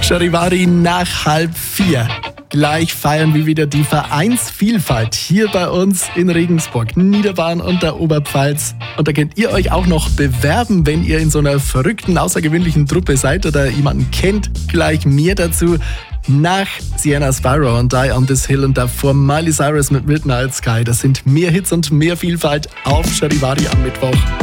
Charivari nach 3:30. Gleich feiern wir wieder die Vereinsvielfalt hier bei uns in Regensburg, Niederbayern und der Oberpfalz. Und da könnt ihr euch auch noch bewerben, wenn ihr in so einer verrückten, außergewöhnlichen Truppe seid oder jemanden kennt. Gleich mehr dazu nach Sienna Sparrow und Die on This Hill und davor Miley Cyrus mit Midnight Sky. Das sind mehr Hits und mehr Vielfalt auf Charivari am Mittwoch.